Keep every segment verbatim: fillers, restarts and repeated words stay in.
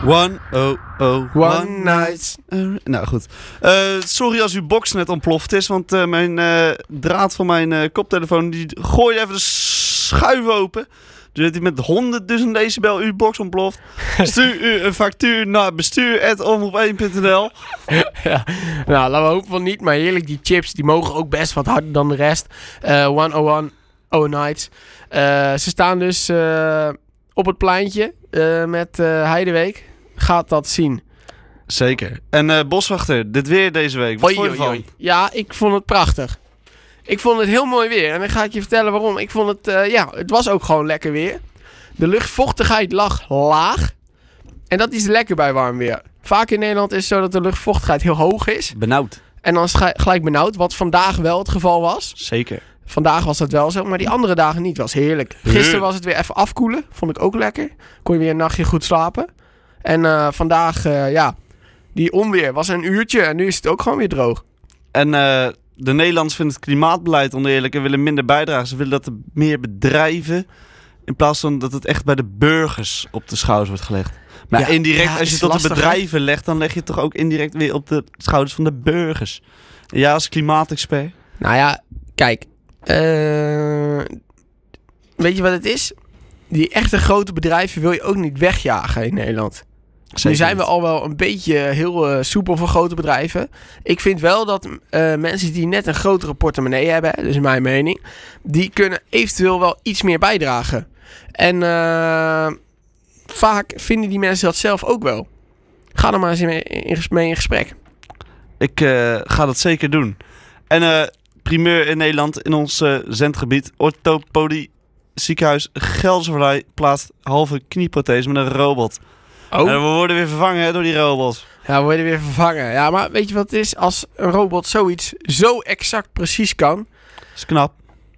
One, oh, oh, One, one night. night. Nou goed. Uh, sorry als uw box net ontploft is, want uh, mijn uh, draad van mijn uh, koptelefoon die gooide even de schuif open. Dus dat hij met honderdduizend decibel uw box ontploft. Stuur u een factuur naar bestuur at omroep één punt n l. Ja, nou, laten we hopen van niet. Maar heerlijk, die chips, die mogen ook best wat harder dan de rest. Uh, honderdéén, oh nights. Uh, ze staan dus uh, op het pleintje uh, met uh, Heideweek. Gaat dat zien. Zeker. En uh, Boswachter, dit weer deze week. Wat vond je ervan? Ja, ik vond het prachtig. Ik vond het heel mooi weer. En dan ga ik je vertellen waarom. Ik vond het, uh, ja, het was ook gewoon lekker weer. De luchtvochtigheid lag laag. En dat is lekker bij warm weer. Vaak in Nederland is het zo dat de luchtvochtigheid heel hoog is. Benauwd. En dan is het gelijk benauwd, wat vandaag wel het geval was. Zeker. Vandaag was dat wel zo, maar die andere dagen niet. Was heerlijk. Gisteren was het weer even afkoelen. Vond ik ook lekker. Kon je weer een nachtje goed slapen. En uh, vandaag, uh, ja, die onweer was een uurtje en nu is het ook gewoon weer droog. En uh, de Nederlanders vinden het klimaatbeleid oneerlijk en willen minder bijdragen. Ze willen dat er meer bedrijven, in plaats van dat het echt bij de burgers op de schouders wordt gelegd. Maar ja, indirect, ja, als je het tot lastig, de bedrijven hè? legt, dan leg je het toch ook indirect weer op de schouders van de burgers. En ja, als klimaatexpert. Nou ja, kijk. Uh, weet je wat het is? Die echte grote bedrijven wil je ook niet wegjagen in Nederland. Zeker nu zijn we al wel een beetje heel uh, soepel voor grote bedrijven. Ik vind wel dat uh, mensen die net een grotere portemonnee hebben, dus in mijn mening, die kunnen eventueel wel iets meer bijdragen. En uh, vaak vinden die mensen dat zelf ook wel. Ga er maar eens mee in, mee in gesprek. Ik uh, ga dat zeker doen. En uh, primeur in Nederland in ons uh, zendgebied, Orthopodie ziekenhuis Gelderse plaatst halve knieprothese met een robot. Oh. En we worden weer vervangen hè, door die robots. Ja, we worden weer vervangen. Ja, maar weet je wat het is? Als een robot zoiets zo exact precies kan. Dat is knap.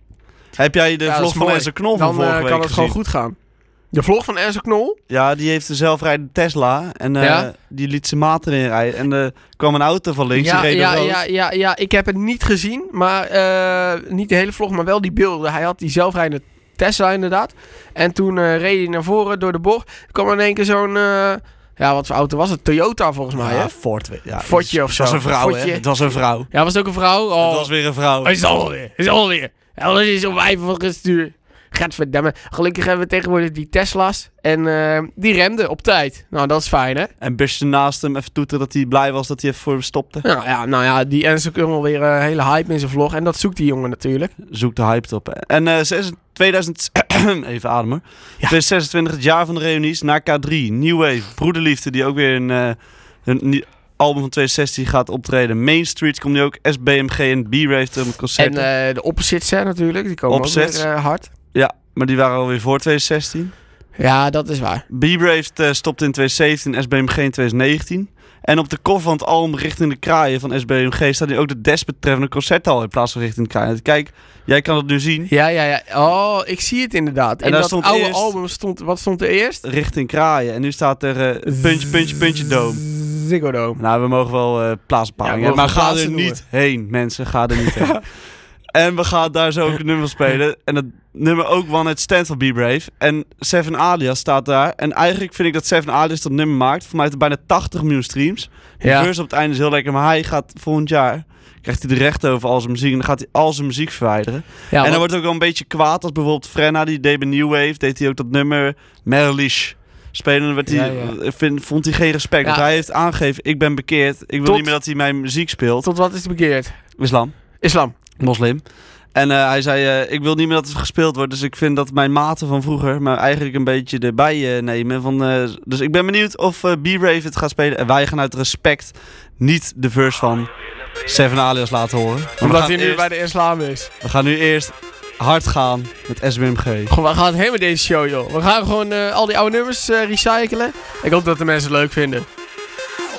Heb jij de ja, vlog van Enzo Knol van vorige uh, week Dan kan het gezien? gewoon goed gaan. De vlog van Enzo Knol? Ja, die heeft een zelfrijdende Tesla. En uh, ja? die liet zijn maat erin rijden. En er uh, kwam een auto van links. Ja, die reed ja, rood. ja, ja, ja, ik heb het niet gezien. Maar uh, niet de hele vlog, maar wel die beelden. Hij had die zelfrijdende Tesla inderdaad. En toen uh, reed hij naar voren door de bocht. Er kwam in één keer zo'n... Uh, ja, wat voor auto was het? Toyota volgens mij, ja, hè? Ford. Ja, Fortje of zo. Het was een vrouw, hè? Het was een vrouw. Ja, was het ook een vrouw? Oh. Het was weer een vrouw. Het is alweer. Het is alweer. Ja, dat is op vijf van gestuurd. Gadverdamme. Gelukkig hebben we tegenwoordig die Tesla's. En uh, die remden op tijd. Nou, dat is fijn, hè? En busje naast hem even toeteren dat hij blij was dat hij even voor hem stopte. Nou ja, nou ja die Enzo Knol weer een hele hype in zijn vlog. En dat zoekt die jongen natuurlijk. Zoekt de hype op. En uh, tweeduizend... even ademen. Ja. tweeduizend zesentwintig, het jaar van de reunies. Naar K drie. New Wave. Broederliefde, die ook weer een... Uh, een album van tweeduizend zestien gaat optreden. Main Street komt nu ook. S B M G en B-Rave met concerten. En uh, de Opposites hè, natuurlijk. Die komen Opposites. ook weer uh, hard. Ja, maar die waren alweer voor tweeduizend zestien. Ja, dat is waar. B-Brave uh, stopte in tweeduizend zeventien, S B M G in tweeduizend negentien. En op de cover van het album Richting de Kraaien van S B M G staat nu ook de desbetreffende concerthal in plaats van Richting de Kraaien. Kijk, jij kan het nu zien. Ja, ja, ja. Oh, ik zie het inderdaad. En in dat stond oude eerst, album stond, wat stond er eerst? Richting Kraaien. En nu staat er uh, puntje, puntje, puntje, doom. Ziggo Dome. Nou, we mogen wel uh, plaatsbepalingen. Ja, maar ga er niet heen, mensen. Ga er niet heen. En we gaan daar zo ook een nummer spelen. En dat nummer ook One Night Stand van B-Brave. En Seven Alias staat daar. En eigenlijk vind ik dat Seven Alias dat nummer maakt. Voor mij heeft het bijna tachtig miljoen streams. De ja. verse op het einde is heel lekker. Maar hij gaat volgend jaar... krijgt hij de rechten over al zijn muziek. En dan gaat hij al zijn muziek verwijderen. Ja, en dan wat... wordt ook wel een beetje kwaad. Als bijvoorbeeld Frenna, die deed bij New Wave. Deed hij ook dat nummer Merlish spelen. Werd hij, ja, ja. Vind, vond hij geen respect. Ja. Want hij heeft aangegeven, ik ben bekeerd. Ik wil tot, niet meer dat hij mijn muziek speelt. Tot wat is hij bekeerd? Islam. Islam. Moslim. En uh, hij zei, uh, ik wil niet meer dat het gespeeld wordt. Dus ik vind dat mijn maten van vroeger me eigenlijk een beetje erbij uh, nemen. Van, uh, dus ik ben benieuwd of uh, B-Brave het gaat spelen. En wij gaan uit respect niet de verse van Seven Alias laten horen. Omdat hij nu eerst, bij de islam is. We gaan nu eerst hard gaan met S B M G. Goh, we gaan het helemaal deze show, joh. We gaan gewoon uh, al die oude nummers uh, recyclen. Ik hoop dat de mensen het leuk vinden.